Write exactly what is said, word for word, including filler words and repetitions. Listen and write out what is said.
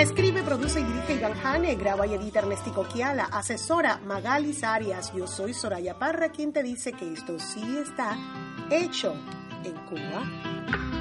Escribe, produce y dirige Iván Jane, graba y edita Ernesto Kiala, asesora Magali Arias. Yo soy Soraya Parra, quien te dice que esto sí está hecho en Cuba.